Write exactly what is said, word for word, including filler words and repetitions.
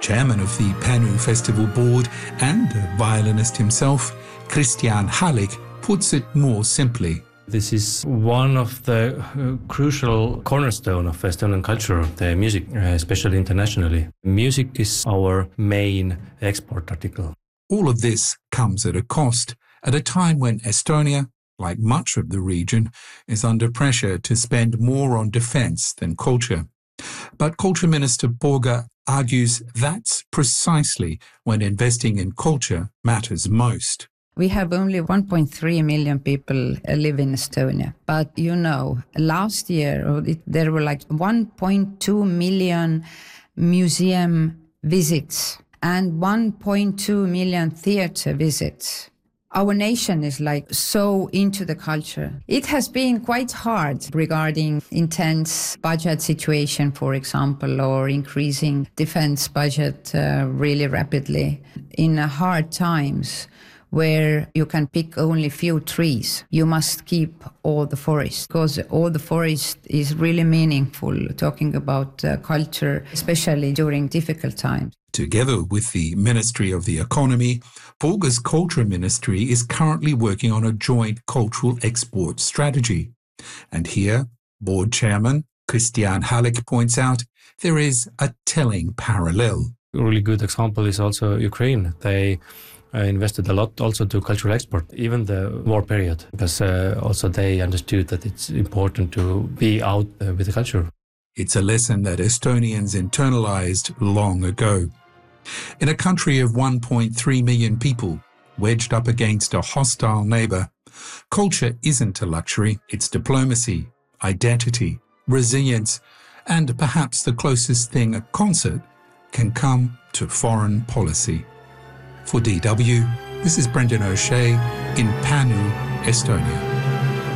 Chairman of the Pärnu Festival Board and a violinist himself, Kristjan Halik puts it more simply. This is one of the uh, crucial cornerstone of Estonian culture, the music, uh, especially internationally. Music is our main export article. All of this comes at a cost, at a time when Estonia, like much of the region, is under pressure to spend more on defense than culture. But Culture Minister Purga argues that's precisely when investing in culture matters most. We have only one point three million people live in Estonia. But, you know, last year there were like one point two million museum visits and one point two million theater visits. Our nation is like so into the culture. It has been quite hard regarding intense budget situation, for example, or increasing defense budget uh, really rapidly in uh, hard times, where you can pick only few trees. You must keep all the forest, because all the forest is really meaningful, talking about uh, culture, especially during difficult times. Together with the Ministry of the Economy, Purga's Culture Ministry is currently working on a joint cultural export strategy. And here, board chairman Kristjan Halik points out there is a telling parallel. A really good example is also Ukraine. They uh, invested a lot also to cultural export, even the war period, because uh, also they understood that it's important to be out uh, with the culture. It's a lesson that Estonians internalized long ago. In a country of one point three million people, wedged up against a hostile neighbor, culture isn't a luxury, it's diplomacy, identity, resilience, and perhaps the closest thing a concert can come to foreign policy. For D W, this is Brendan O'Shea in Pärnu, Estonia.